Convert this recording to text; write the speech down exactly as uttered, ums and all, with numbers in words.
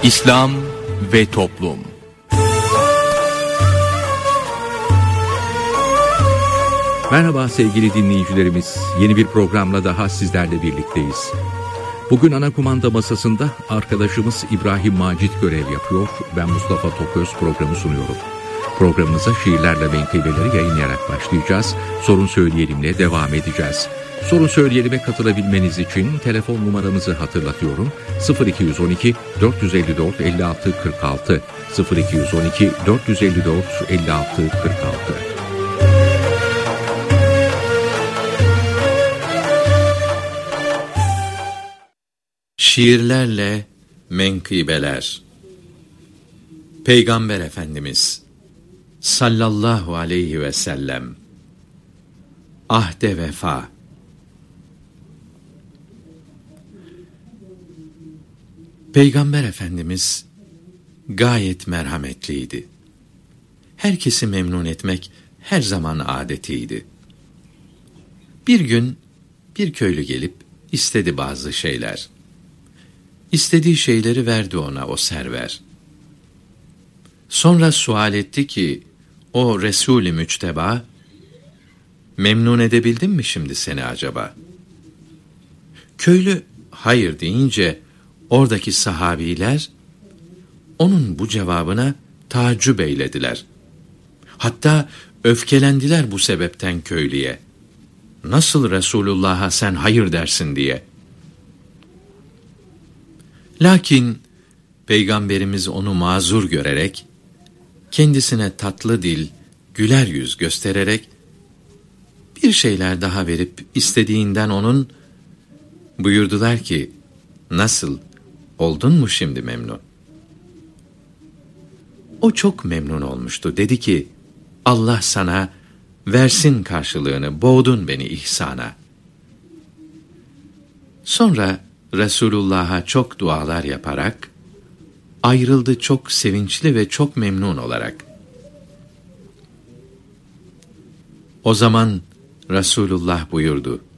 İslam ve Toplum. Merhaba sevgili dinleyicilerimiz. Yeni bir programla daha sizlerle birlikteyiz. Bugün ana kumanda masasında arkadaşımız İbrahim Macit görev yapıyor. Ben Mustafa Toköz programı sunuyorum. Programımıza şiirlerle menkıbeleri yayınlayarak başlayacağız. Sorun Söyleyelim'le devam edeceğiz. Sorun Söyleyelim'e katılabilmeniz için telefon numaramızı hatırlatıyorum. sıfır iki on iki dört yüz elli dört elli altı kırk altı sıfır iki on iki dört yüz elli dört elli altı kırk altı. Şiirlerle menkıbeler. Peygamber Efendimiz sallallahu aleyhi ve sellem ahde vefa. Peygamber Efendimiz gayet merhametliydi. Herkesi memnun etmek her zaman adetiydi. Bir gün bir köylü gelip istedi bazı şeyler. İstediği şeyleri verdi ona o server. Sonra sual etti ki, o Resul-i Müçteba, memnun edebildim mi şimdi seni acaba? Köylü hayır deyince, oradaki sahabiler, onun bu cevabına taaccüp eylediler. Hatta öfkelendiler bu sebepten köylüye. Nasıl Resulullah'a sen hayır dersin diye. Lakin Peygamberimiz onu mazur görerek, kendisine tatlı dil, güler yüz göstererek, bir şeyler daha verip istediğinden onun, buyurdular ki, nasıl, oldun mu şimdi memnun? O çok memnun olmuştu. Dedi ki, Allah sana versin karşılığını, boğdun beni ihsana. Sonra Resulullah'a çok dualar yaparak, ayrıldı çok sevinçli ve çok memnun olarak. O zaman Resulullah buyurdu,